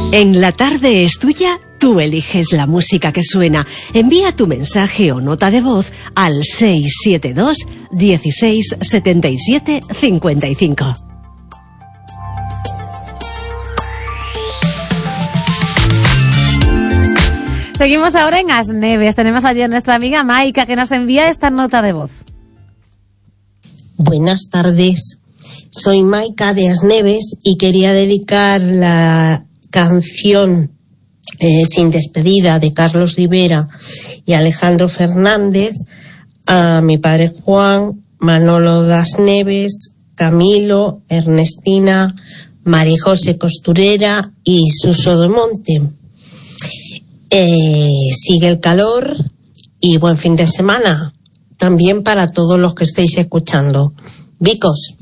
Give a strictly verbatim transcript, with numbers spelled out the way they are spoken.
En La Tarde es Tuya, tú eliges la música que suena. Envía tu mensaje o nota de voz al seis siete dos, dieciséis, setenta y siete, cincuenta y cinco. Seguimos ahora en Asneves. Tenemos allí a nuestra amiga Maika, que nos envía esta nota de voz. Buenas tardes, soy Maika de Asneves y quería dedicar la canción eh, Sin despedida de Carlos Rivera y Alejandro Fernández a mi padre Juan, Manolo das Neves, Camilo, Ernestina, María José Costurera y Suso de Monte. Eh, sigue el calor y buen fin de semana también para todos los que estéis escuchando. Vicos.